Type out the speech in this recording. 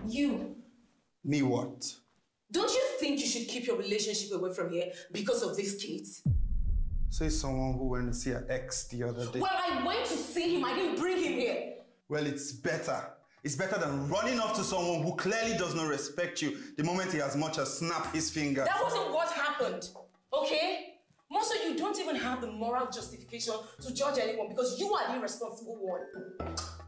You. Me what? Don't you think you should keep your relationship away from here because of this case? Say someone who went to see her ex the other day. Well, I went to see him. I didn't bring him here. Well, it's better. It's better than running off to someone who clearly does not respect you the moment he as much as snapped his finger. That wasn't what happened, okay? Most of you don't even have the moral justification to judge anyone because you are the irresponsible one.